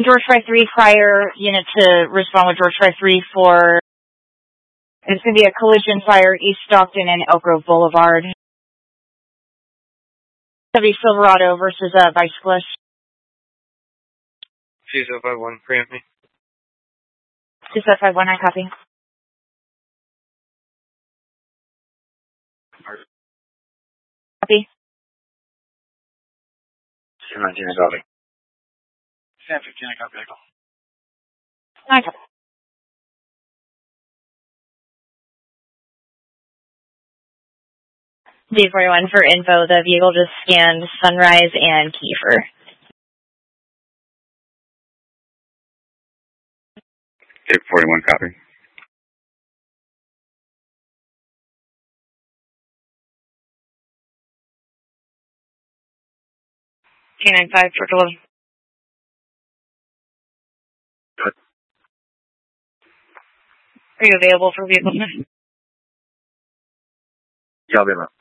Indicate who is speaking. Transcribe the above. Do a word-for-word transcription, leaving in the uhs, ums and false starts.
Speaker 1: George five three, prior unit to respond with George five three for, it's going to be a collision fire East Stockton and Elk Grove Boulevard. Chevy Silverado versus a bicyclist.
Speaker 2: two zero five one, preempt me.
Speaker 1: two zero five one, I copy. Copy.
Speaker 2: San nineteen, I copy. San fifteen, I copy, Echo.
Speaker 1: I copy. D forty-one for info, the vehicle just scanned Sunrise and Kiefer.
Speaker 2: D forty-one, copy.
Speaker 1: K nine five for George.
Speaker 2: Good.
Speaker 1: Are you available for vehicle?
Speaker 2: Yeah, I'll be around.